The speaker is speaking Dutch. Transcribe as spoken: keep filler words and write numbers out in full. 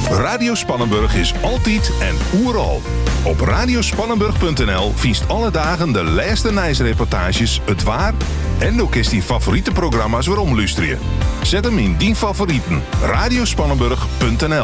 Radio Spannenburg is altijd en oeral. Op radiospannenburg punt n l viest alle dagen de laatste nieuwsreportages, het waar en ook is die favoriete programma's waarom luisteren. Zet hem in die favorieten. radiospannenburg punt n l.